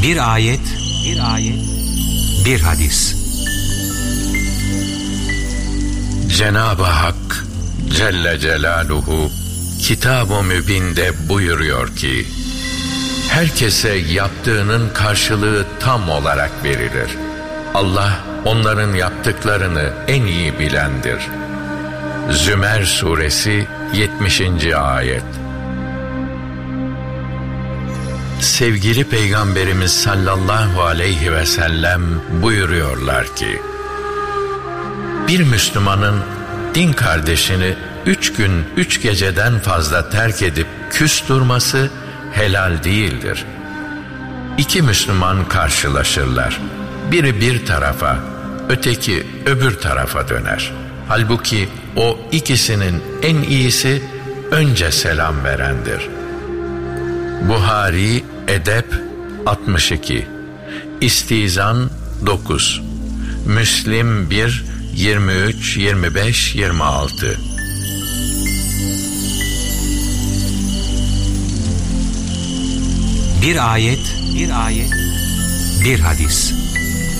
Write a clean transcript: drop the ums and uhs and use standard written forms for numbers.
Bir ayet, bir hadis. Cenab-ı Hak Celle Celaluhu Kitab-ı Mübin'de buyuruyor ki, herkese yaptığının karşılığı tam olarak verilir. Allah onların yaptıklarını en iyi bilendir. Zümer Suresi 70. ayet. Sevgili Peygamberimiz sallallahu aleyhi ve sellem buyuruyorlar ki, bir Müslümanın din kardeşini 3 gün 3 geceden fazla terk edip küs durması helal değildir. İki Müslüman karşılaşırlar. Biri bir tarafa, öteki öbür tarafa döner. Halbuki o ikisinin en iyisi önce selam verendir. Buhari Edep 62, İstizan 9, Müslim 1, 23, 25, 26. Bir ayet, bir hadis.